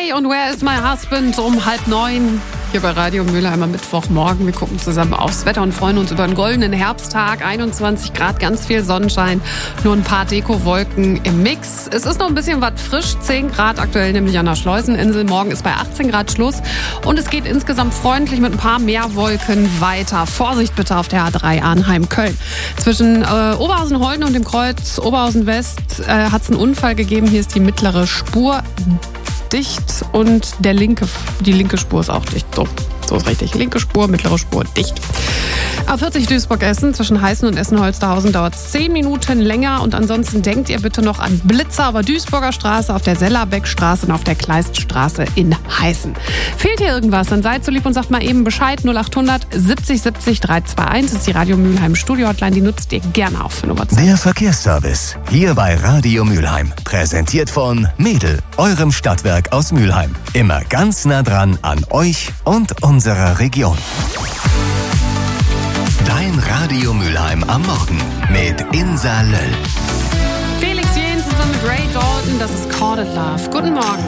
Sky und Where is my husband um 8:30 hier bei Radio Mülheim am Mittwochmorgen. Wir gucken zusammen aufs Wetter und freuen uns über einen goldenen Herbsttag. 21 Grad, ganz viel Sonnenschein, nur ein paar Dekowolken im Mix. Es ist noch ein bisschen was frisch, 10 Grad aktuell nämlich an der Schleuseninsel. Morgen ist bei 18 Grad Schluss und es geht insgesamt freundlich mit ein paar mehr Wolken weiter. Vorsicht bitte auf der A3 Arnheim-Köln. Zwischen Oberhausen-Holden und dem Kreuz Oberhausen-West hat es einen Unfall gegeben. Hier ist die mittlere Spur dicht und die linke Spur ist auch dicht. So ist richtig. Linke Spur, mittlere Spur dicht. A40 Duisburg-Essen zwischen Heißen und Essen-Holsterhausen dauert es 10 Minuten länger. Und ansonsten denkt ihr bitte noch an Blitzer auf der Duisburger Straße, auf der Sellerbeckstraße und auf der Kleiststraße in Heißen. Fehlt hier irgendwas, dann seid so lieb und sagt mal eben Bescheid. 0800 70 70 321 ist die Radio Mülheim Studio-Hotline. Die nutzt ihr gerne auch für eine WhatsApp. Der Verkehrsservice hier bei Radio Mülheim. Präsentiert von Mädel, eurem Stadtwerk aus Mülheim. Immer ganz nah dran an euch und unserer Region. Dein Radio Mülheim am Morgen mit Insa Löll. Felix Jähn zusammen mit Ray Dalton, das ist Corded Love. Guten Morgen.